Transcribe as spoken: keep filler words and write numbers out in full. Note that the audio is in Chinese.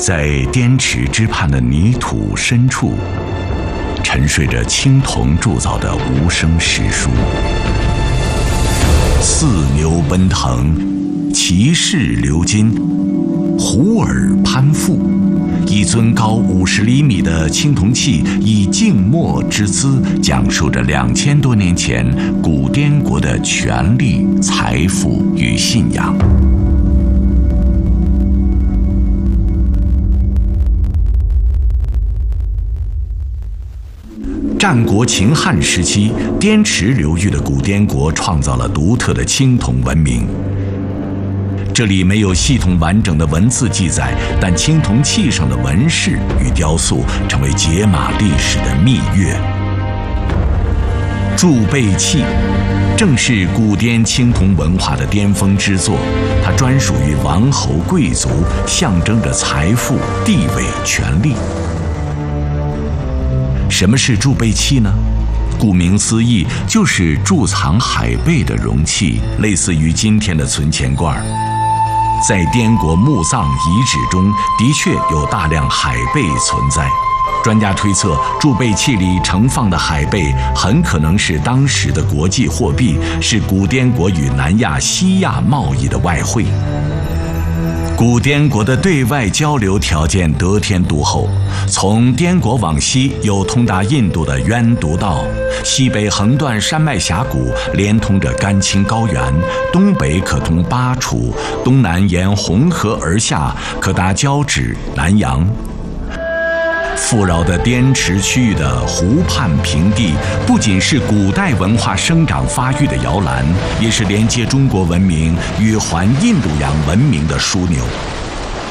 在滇池之畔的泥土深处，沉睡着青铜铸造的无声诗书。四牛奔腾，骑士流金，虎耳攀附。一尊高五十厘米的青铜器，以静默之姿，讲述着两千多年前古滇国的权力、财富与信仰。战国秦汉时期，滇池流域的古滇国创造了独特的青铜文明。这里没有系统完整的文字记载，但青铜器上的纹饰与雕塑成为解码历史的秘钥。铸贝器正是古滇青铜文化的巅峰之作，它专属于王侯贵族，象征着财富、地位、权力。什么是铸贝器呢？顾名思义，就是贮藏海贝的容器，类似于今天的存钱罐。在滇国墓葬遗址中，的确有大量海贝存在。专家推测，铸贝器里盛放的海贝很可能是当时的国际货币，是古滇国与南亚、西亚贸易的外汇。古滇国的对外交流条件得天独厚，从滇国往西有通达印度的渊渎道，西北横断山脉峡谷，连通着甘青高原，东北可通巴楚，东南沿红河而下，可达交趾、南洋。富饶的滇池区域的湖畔平地，不仅是古代文化生长发育的摇篮，也是连接中国文明与环印度洋文明的枢纽。